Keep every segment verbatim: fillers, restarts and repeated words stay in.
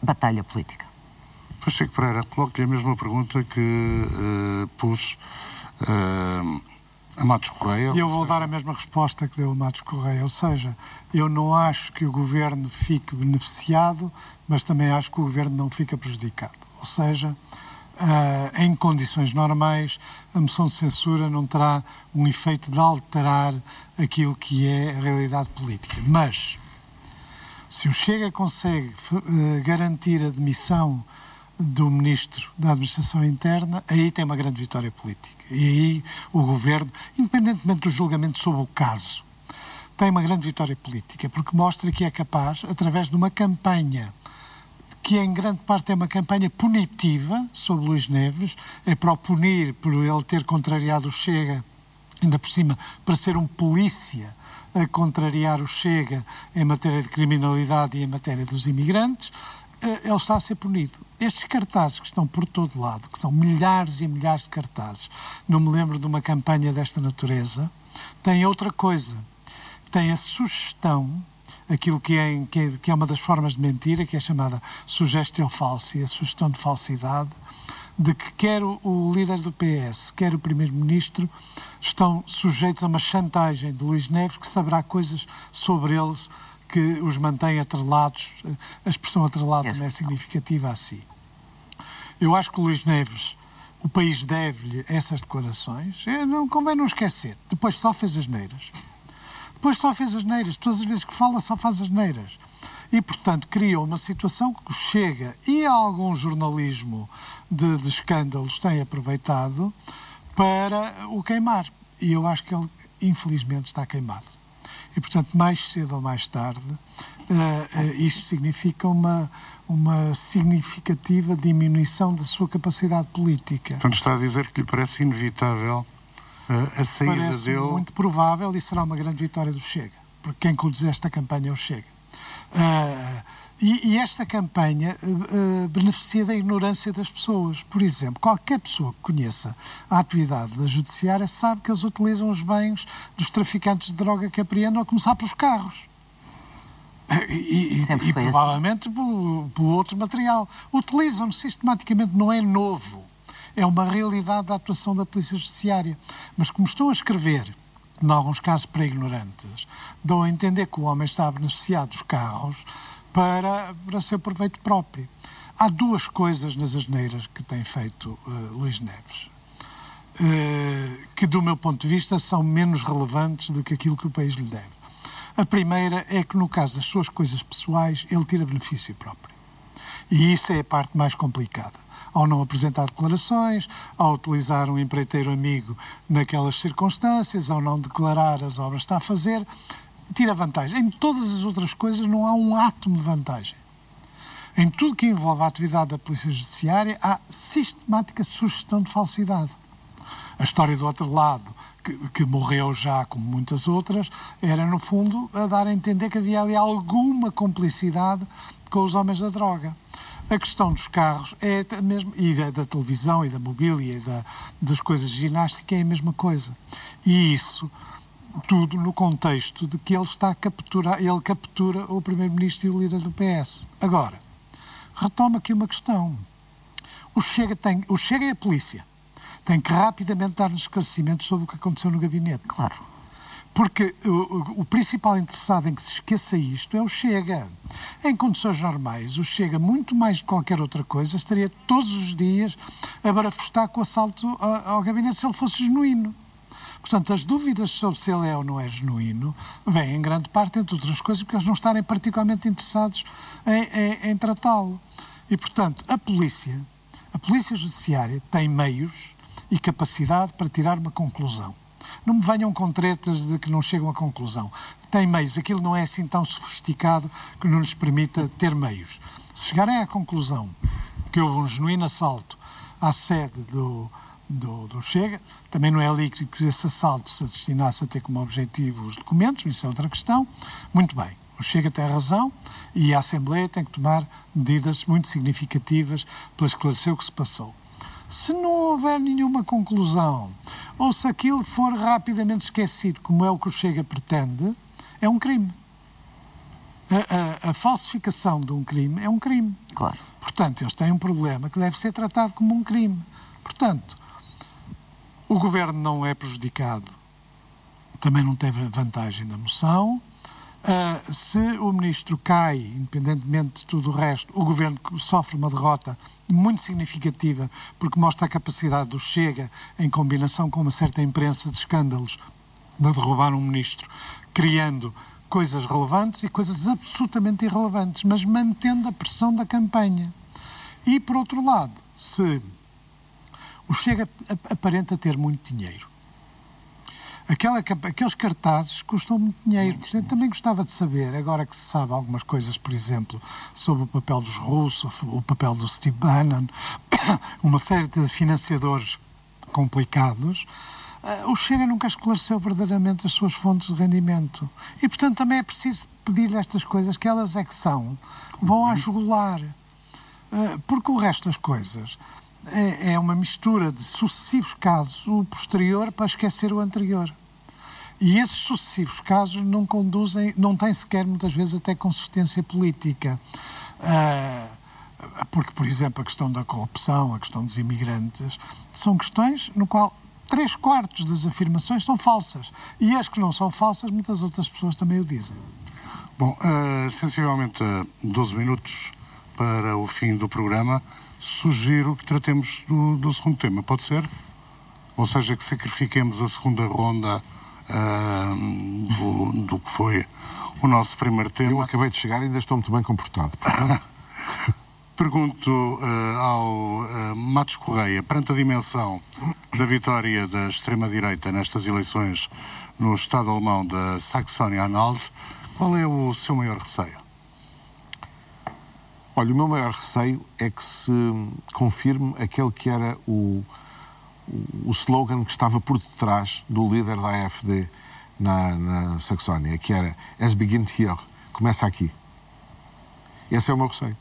batalha política. Pacheco Pereira, coloco-lhe a mesma pergunta que uh, pus uh, a Matos Correia. E eu vou seja... dar a mesma resposta que deu a Matos Correia, ou seja, eu não acho que o Governo fique beneficiado, mas também acho que o Governo não fica prejudicado. Ou seja, uh, em condições normais, a moção de censura não terá um efeito de alterar aquilo que é a realidade política. Mas, se o Chega consegue uh, garantir a demissão do Ministro da Administração Interna, aí tem uma grande vitória política. E aí o Governo, independentemente do julgamento sobre o caso, tem uma grande vitória política, porque mostra que é capaz, através de uma campanha, que em grande parte é uma campanha punitiva sobre Luís Neves, é para o punir por ele ter contrariado o Chega, ainda por cima, para ser um polícia a contrariar o Chega em matéria de criminalidade e em matéria dos imigrantes, ele está a ser punido. Estes cartazes que estão por todo lado, que são milhares e milhares de cartazes, não me lembro de uma campanha desta natureza, têm outra coisa. Tem a sugestão, aquilo que é, que é, que é uma das formas de mentira, que é chamada sugestio falsi, a sugestão de falsidade, de que quer o, o líder do P S, quer o primeiro-ministro, estão sujeitos a uma chantagem de Luís Neves, que saberá coisas sobre eles que os mantém atrelados. A expressão atrelado não é significativa a si. Eu acho que o Luís Neves, o país deve-lhe essas declarações. Não convém não esquecer. Depois só fez asneiras. Depois só fez asneiras. Todas as vezes que fala só faz asneiras. E, portanto, criou uma situação que o Chega e algum jornalismo de, de escândalos têm aproveitado para o queimar. E eu acho que ele, infelizmente, está queimado. E, portanto, mais cedo ou mais tarde, uh, uh, isto significa uma, uma significativa diminuição da sua capacidade política. Portanto, está a dizer que lhe parece inevitável uh, a saída parece dele... Parece muito provável e será uma grande vitória do Chega, porque quem conduz esta campanha é o Chega. Uh, e, e esta campanha uh, uh, beneficia da ignorância das pessoas. Por exemplo, qualquer pessoa que conheça a atividade da judiciária sabe que eles utilizam os bens dos traficantes de droga que apreendam, a começar pelos carros. E, e, e provavelmente assim. pelo, pelo outro material. Utilizam-no sistematicamente, não é novo. É uma realidade da atuação da Polícia Judiciária. Mas como estão a escrever, em alguns casos para ignorantes, dão a entender que o homem está a beneficiar dos carros para, para seu proveito próprio. Há duas coisas nas asneiras que tem feito uh, Luís Neves, uh, que do meu ponto de vista são menos relevantes do que aquilo que o país lhe deve. A primeira é que no caso das suas coisas pessoais ele tira benefício próprio. E isso é a parte mais complicada. Ao não apresentar declarações, ao utilizar um empreiteiro amigo naquelas circunstâncias, ao não declarar as obras que está a fazer, tira vantagem. Em todas as outras coisas não há um átomo de vantagem. Em tudo que envolve a atividade da Polícia Judiciária há sistemática sugestão de falsidade. A história do outro lado, que, que morreu já como muitas outras, era no fundo a dar a entender que havia ali alguma complicidade com os homens da droga. A questão dos carros é a mesma, e da televisão e da mobília e da, das coisas de ginástica é a mesma coisa. E isso tudo no contexto de que ele está a capturar, ele captura o primeiro-ministro e o líder do P S. Agora, retoma aqui uma questão. O Chega, tem, o Chega é a polícia. Tem que rapidamente dar-nos esclarecimentos sobre o que aconteceu no gabinete. Claro. Porque o, o principal interessado em que se esqueça isto é o Chega. Em condições normais, o Chega, muito mais de qualquer outra coisa, estaria todos os dias a barafustar com o assalto ao, ao gabinete se ele fosse genuíno. Portanto, as dúvidas sobre se ele é ou não é genuíno vêm em grande parte, entre outras coisas, porque eles não estarem particularmente interessados em, em, em tratá-lo. E, portanto, a polícia, a Polícia Judiciária tem meios e capacidade para tirar uma conclusão. Não me venham com tretas de que não chegam a conclusão. Tem meios. Aquilo não é assim tão sofisticado que não lhes permita ter meios. Se chegarem à conclusão que houve um genuíno assalto à sede do, do, do Chega, também não é líquido que esse assalto se destinasse a ter como objetivo os documentos, isso é outra questão. Muito bem. O Chega tem razão e a Assembleia tem que tomar medidas muito significativas para esclarecer o que se passou. Se não houver nenhuma conclusão, ou se aquilo for rapidamente esquecido, como é o que o Chega pretende, é um crime. A, a, a falsificação de um crime é um crime. Claro. Portanto, eles têm um problema que deve ser tratado como um crime. Portanto, o Governo não é prejudicado, também não teve vantagem na moção. Uh, se o Ministro cai, independentemente de tudo o resto, o Governo sofre uma derrota muito significativa, porque mostra a capacidade do Chega, em combinação com uma certa imprensa de escândalos, de derrubar um Ministro, criando coisas relevantes e coisas absolutamente irrelevantes, mas mantendo a pressão da campanha. E, por outro lado, se o Chega aparenta ter muito dinheiro, Aquela, aqueles cartazes custam muito dinheiro. Portanto, também gostava de saber, agora que se sabe algumas coisas, por exemplo, sobre o papel dos russos, o papel do Steve Bannon, uma série de financiadores complicados, uh, o Chega nunca esclareceu verdadeiramente as suas fontes de rendimento. E, portanto, também é preciso pedir-lhe estas coisas, que elas é que são, vão à jugular. Uh, porque o resto das coisas É, é uma mistura de sucessivos casos, o posterior para esquecer o anterior. E esses sucessivos casos não conduzem, não têm sequer muitas vezes até consistência política. Uh, porque, por exemplo, a questão da corrupção, a questão dos imigrantes, são questões no qual três quartos das afirmações são falsas. E as que não são falsas, muitas outras pessoas também o dizem. Bom, uh, sensivelmente uh, doze minutos para o fim do programa. Sugiro que tratemos do, do segundo tema, pode ser? Ou seja, que sacrifiquemos a segunda ronda uh, do, do que foi o nosso primeiro tema. Eu acabei de chegar e ainda estou muito bem comportado. Pergunto uh, ao uh, Matos Correia, perante a dimensão da vitória da extrema-direita nestas eleições no Estado alemão da Saxónia-Anhalt, qual é o seu maior receio? Olha, o meu maior receio é que se confirme aquele que era o, o, o slogan que estava por detrás do líder da A F D na, na Saxónia, que era Es beginnt hier, começa aqui. Esse é o meu receio.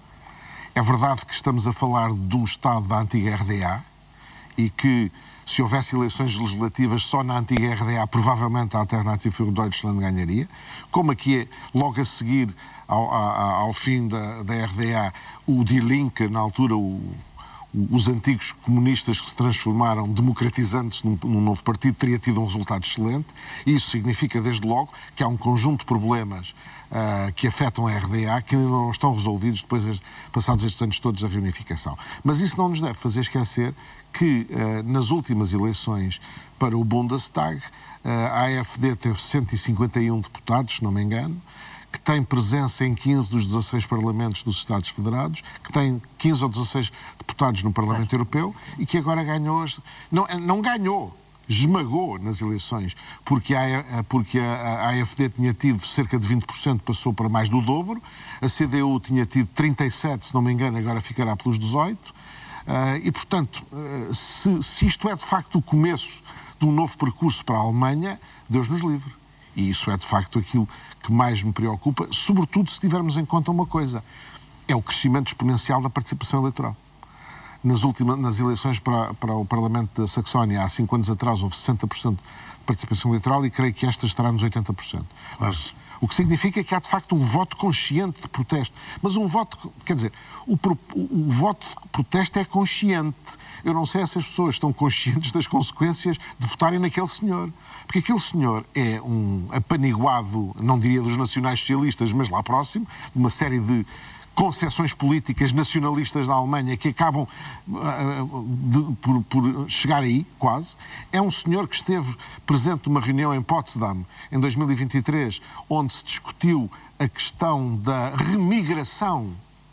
É verdade que estamos a falar de um Estado da antiga R D A e que, se houvesse eleições legislativas só na antiga R D A, provavelmente a Alternative für Deutschland ganharia, como aqui é logo a seguir ao, ao, ao fim da, da R D A, o Die Linke, na altura o, o, os antigos comunistas que se transformaram democratizantes num, num novo partido, teria tido um resultado excelente. E isso significa, desde logo, que há um conjunto de problemas uh, que afetam a R D A que ainda não estão resolvidos depois, de passados estes anos todos da reunificação. Mas isso não nos deve fazer esquecer que uh, nas últimas eleições para o Bundestag, uh, a A F D teve cento e cinquenta e um deputados, se não me engano, que tem presença em quinze dos dezasseis parlamentos dos Estados Federados, que tem quinze ou dezasseis deputados no Parlamento Europeu e que agora ganhou... Não, não ganhou, esmagou nas eleições, porque a, porque a, a AfD tinha tido cerca de vinte por cento, passou para mais do dobro, a C D U tinha tido trinta e sete, se não me engano, agora ficará pelos dezoito, uh, e, portanto, uh, se, se isto é de facto o começo de um novo percurso para a Alemanha, Deus nos livre. E isso é de facto aquilo que mais me preocupa, sobretudo se tivermos em conta uma coisa, é o crescimento exponencial da participação eleitoral. Nas, últimas, nas eleições para, para o Parlamento da Saxónia, há cinco anos atrás, houve sessenta por cento de participação eleitoral e creio que esta estará nos oitenta por cento. Mas, o que significa que há, de facto, um voto consciente de protesto. Mas um voto, quer dizer, o, o, o voto de protesto é consciente. Eu não sei se as pessoas estão conscientes das consequências de votarem naquele senhor. Porque aquele senhor é um apaniguado, não diria dos nacionais-socialistas, mas lá próximo, de uma série de concepções políticas nacionalistas da Alemanha que acabam uh, de, por, por chegar aí, quase. É um senhor que esteve presente numa reunião em Potsdam, em dois mil e vinte e três, onde se discutiu a questão da remigração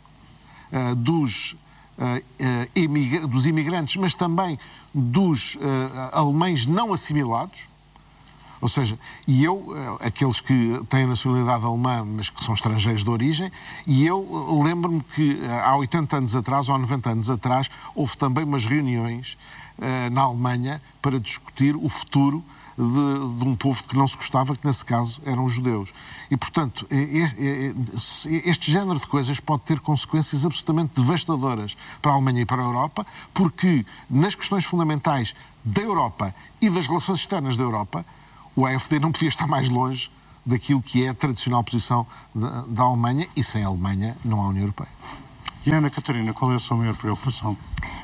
uh, dos, uh, uh, imigra- dos imigrantes, mas também dos uh, alemães não assimilados. Ou seja, e eu, aqueles que têm a nacionalidade alemã, mas que são estrangeiros de origem, e eu lembro-me que há oitenta anos atrás, ou há noventa anos atrás, houve também umas reuniões uh, na Alemanha para discutir o futuro de, de um povo de que não se gostava, que nesse caso eram os judeus. E, portanto, este género de coisas pode ter consequências absolutamente devastadoras para a Alemanha e para a Europa, porque nas questões fundamentais da Europa e das relações externas da Europa, o A F D não podia estar mais longe daquilo que é a tradicional posição da, da Alemanha, e sem a Alemanha não há União Europeia. E Ana Catarina, qual é a sua maior preocupação?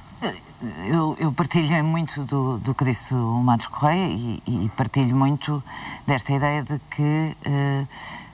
Eu, eu partilho muito do, do que disse o Matos Correia e, e partilho muito desta ideia de que uh,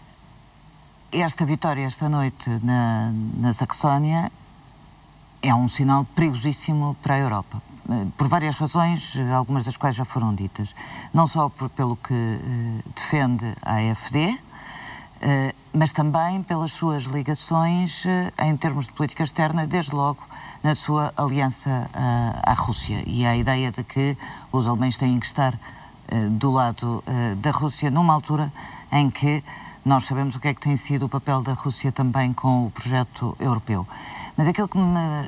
esta vitória esta noite na, na Saxónia é um sinal perigosíssimo para a Europa. Por várias razões, algumas das quais já foram ditas. Não só por, pelo que uh, defende a AfD, uh, mas também pelas suas ligações uh, em termos de política externa, desde logo na sua aliança uh, à Rússia. E a ideia de que os alemães têm que estar uh, do lado uh, da Rússia numa altura em que nós sabemos o que é que tem sido o papel da Rússia também com o projeto europeu. Mas aquilo que me,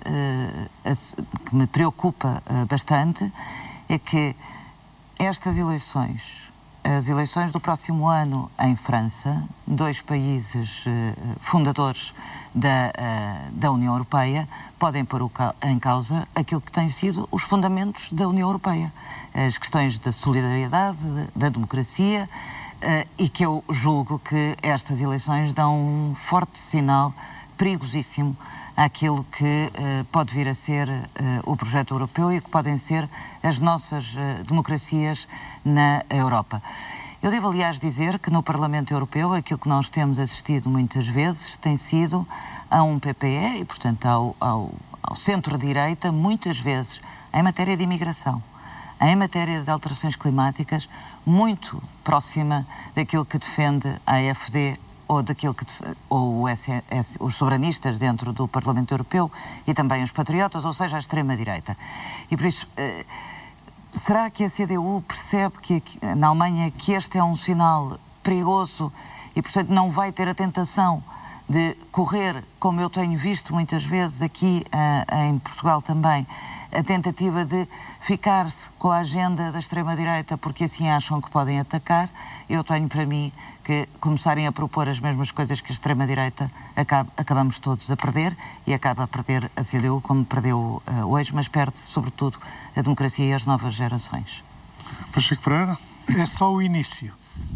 uh, que me preocupa uh, bastante é que estas eleições, as eleições do próximo ano em França, dois países uh, fundadores da, uh, da União Europeia, podem pôr o, em causa aquilo que têm sido os fundamentos da União Europeia. As questões da solidariedade, da democracia, uh, e que eu julgo que estas eleições dão um forte sinal perigosíssimo àquilo que uh, pode vir a ser uh, o projeto europeu e que podem ser as nossas uh, democracias na Europa. Eu devo, aliás, dizer que no Parlamento Europeu aquilo que nós temos assistido muitas vezes tem sido a um P P E e, portanto, ao, ao, ao centro-direita, muitas vezes, em matéria de imigração, em matéria de alterações climáticas, muito próxima daquilo que defende a AfD ou daquilo que ou o S S, os soberanistas dentro do Parlamento Europeu e também os patriotas, ou seja, a extrema-direita. E por isso, eh, será que a C D U percebe que na Alemanha que este é um sinal perigoso e, portanto, não vai ter a tentação de correr, como eu tenho visto muitas vezes aqui uh, em Portugal também, a tentativa de ficar-se com a agenda da extrema-direita porque assim acham que podem atacar? Eu tenho para mim que começarem a propor as mesmas coisas que a extrema-direita, acaba, acabamos todos a perder, e acaba a perder a C D U como perdeu uh, hoje, mas perde, sobretudo, a democracia e as novas gerações. Pacheco Pereira? É só o início.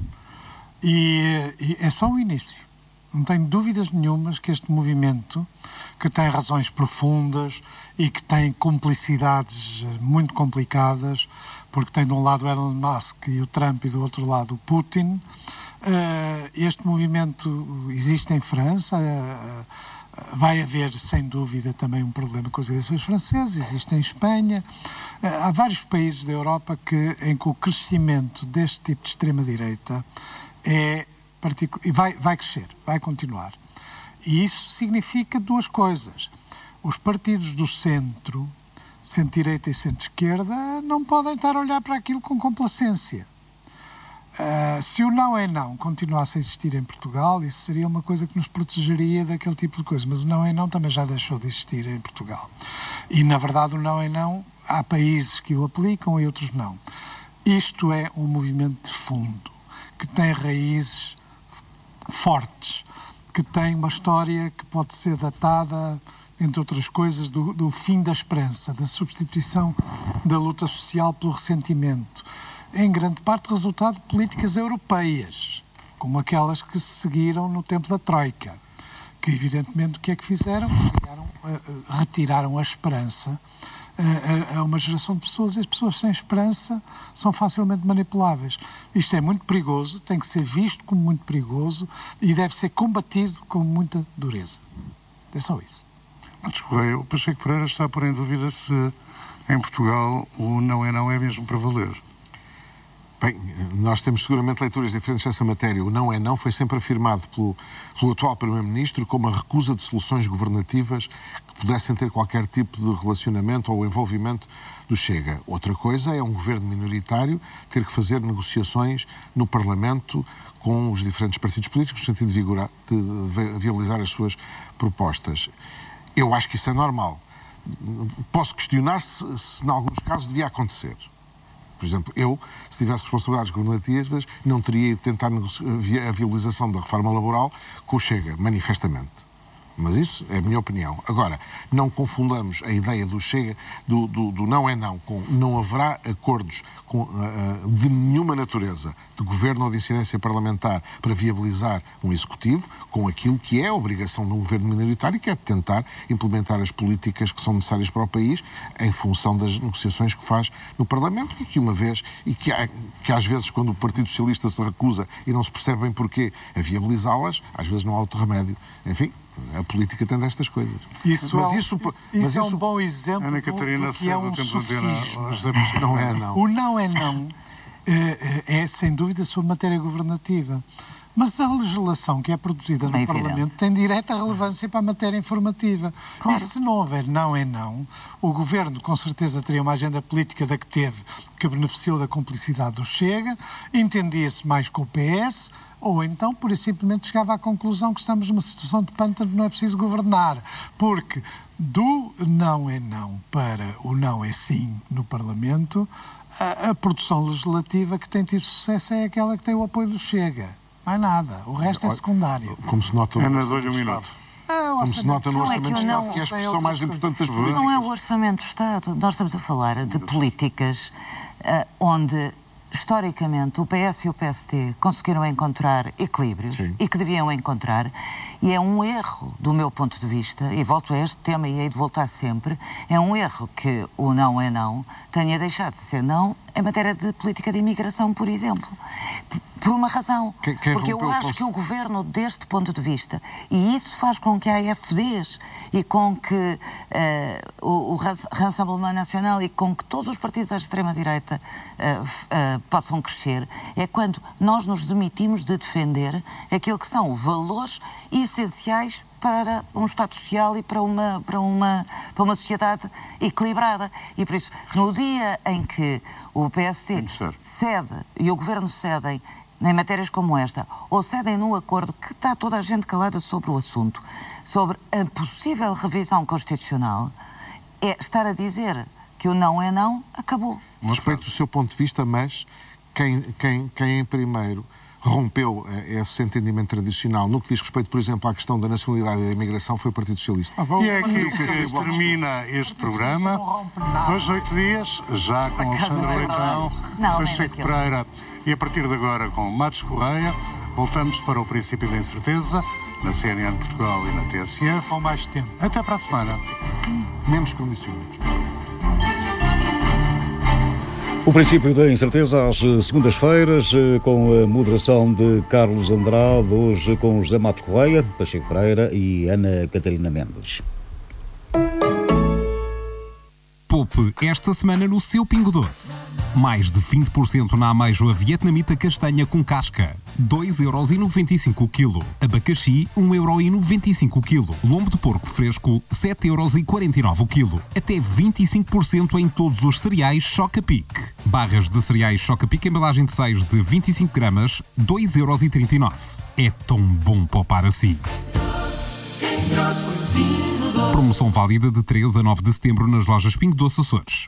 E, e é só o início. Não tenho dúvidas nenhumas que este movimento, que tem razões profundas e que tem complicidades muito complicadas, porque tem de um lado Elon Musk e o Trump e do outro lado o Putin, este movimento existe em França, vai haver sem dúvida também um problema com as eleições francesas, existe em Espanha, há vários países da Europa que, em que o crescimento deste tipo de extrema-direita é e vai, vai crescer, vai continuar. E isso significa duas coisas. Os partidos do centro, centro-direita e centro-esquerda, não podem estar a olhar para aquilo com complacência. Uh, se o não é não continuasse a existir em Portugal, isso seria uma coisa que nos protegeria daquele tipo de coisa. Mas o não é não também já deixou de existir em Portugal. E, na verdade, o não é não, há países que o aplicam e outros não. Isto é um movimento de fundo, que tem raízes fortes, que tem uma história que pode ser datada, entre outras coisas, do, do fim da esperança, da substituição da luta social pelo ressentimento, em grande parte resultado de políticas europeias, como aquelas que se seguiram no tempo da Troika, que evidentemente o que é que fizeram? Retiraram, uh, retiraram a esperança a uma geração de pessoas, e as pessoas sem esperança são facilmente manipuláveis. Isto é muito perigoso, tem que ser visto como muito perigoso e deve ser combatido com muita dureza. É só isso. Matos Correia, o Pacheco Pereira está a pôr em dúvida se em Portugal o não é não é mesmo para valer. Bem, nós temos seguramente leituras diferentes dessa matéria. O não é não foi sempre afirmado pelo, pelo atual Primeiro-Ministro como a recusa de soluções governativas que pudessem ter qualquer tipo de relacionamento ou envolvimento do Chega. Outra coisa é um governo minoritário ter que fazer negociações no Parlamento com os diferentes partidos políticos no sentido de, vigorar, de, de viabilizar as suas propostas. Eu acho que isso é normal. Posso questionar se, se em alguns casos devia acontecer. Por exemplo, eu, se tivesse responsabilidades governativas, não teria de tentar a viabilização da reforma laboral com o Chega, manifestamente. Mas isso é a minha opinião. Agora, não confundamos a ideia do Chega, do, do, do não é não, com não haverá acordos com, uh, de nenhuma natureza, de governo ou de incidência parlamentar, para viabilizar um executivo, com aquilo que é a obrigação de um governo minoritário, que é de tentar implementar as políticas que são necessárias para o país, em função das negociações que faz no Parlamento, e que uma vez, e que, há, que às vezes, quando o Partido Socialista se recusa e não se percebe bem porquê a viabilizá-las, às vezes não há outro remédio. Enfim, a política tem destas coisas. Isso, mas é, um, isso, isso, mas é isso, um bom exemplo Ana Catarina, do que é um sofisma. Não é não. O não é não é, é, sem dúvida, sobre matéria governativa. Mas a legislação que é produzida no é Parlamento evidente. tem direta relevância para a matéria informativa. Claro. E se não houver não é não, o Governo com certeza teria uma agenda política da que teve, que beneficiou da cumplicidade do Chega, entendia-se mais com o P S, ou então, pura e simplesmente, chegava à conclusão que estamos numa situação de pântano, não é preciso governar. Porque do não é não para o não é sim no Parlamento, a, a produção legislativa que tem tido sucesso é aquela que tem o apoio do Chega. Mais nada. O resto é secundário. Como se nota... Ana, dou-lhe um minuto. Ah, Como se nota no Não, é Orçamento que de eu Estado, não- que é a tem expressão mais outras importante das Mas políticas. não é o Orçamento de Estado. Nós estamos a falar de políticas ah, onde, historicamente, o P S e o P S T conseguiram encontrar equilíbrios Sim. e que deviam encontrar. E é um erro, do meu ponto de vista, e volto a este tema e hei de voltar sempre, é um erro que o não é não tenha deixado de ser não em matéria de política de imigração, por exemplo. P- Por uma razão. Quem- quem Porque eu rompeu o acho conce- que o governo, deste ponto de vista, e isso faz com que a A F Ds e com que eh, o, o Ras- Rassemblement Nacional e com que todos os partidos da extrema-direita eh, f- eh, possam crescer, é quando nós nos demitimos de defender aquilo que são valores essenciais para um Estado social e para uma, para uma, para uma sociedade equilibrada. E por isso, no dia em que o P S C Muito sério. cede e o Governo cedem em matérias como esta, ou cedem num acordo que está toda a gente calada sobre o assunto, sobre a possível revisão constitucional, é estar a dizer que o não é não, acabou. Respeito o seu ponto de vista, mas quem, quem, quem em primeiro rompeu eh, esse entendimento tradicional no que diz respeito, por exemplo, à questão da nacionalidade e da imigração foi o Partido Socialista. Ah, bom, E é aqui quando- que termina este programa. Não rompe nada. Dois, oito dias, já com Alexandre não é Leitão, verdade. Não, nem Pacheco daquilo. Pereira e a partir de agora com Matos Correia. Voltamos para o princípio da incerteza na C N N Portugal e na T S F. Com mais tempo. Até para a semana. Menos condicionados. O princípio da incerteza às segundas-feiras, eh, com a moderação de Carlos Andrade, hoje com José Matos Correia, Pacheco Pereira e Ana Catarina Mendes. Poupe esta semana no seu Pingo Doce. Mais de vinte por cento na ameijoa vietnamita castanha com casca. dois euros e noventa e cinco o quilo. Abacaxi, um euro e noventa e cinco o quilo. Lombo de porco fresco, sete euros e quarenta e nove o quilo. Até vinte e cinco por cento em todos os cereais Choca-Pique. Barras de cereais Choca-Pique, embalagem de seis de vinte e cinco gramas, dois euros e trinta e nove. É tão bom poupar assim. Promoção válida de três a nove de setembro nas lojas Pingo Doce Açores.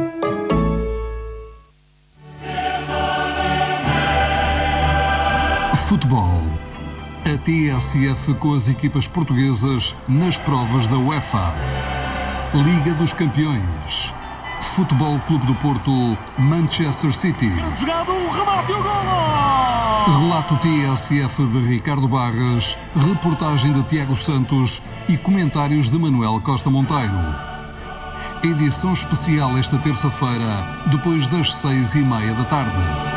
Futebol. A T S F com as equipas portuguesas nas provas da UEFA. Liga dos Campeões. Futebol Clube do Porto, Manchester City. Jogado, o remate e o golo! Relato T S F de Ricardo Barras, reportagem de Tiago Santos e comentários de Manuel Costa Monteiro. Edição especial esta terça-feira, depois das seis e meia da tarde.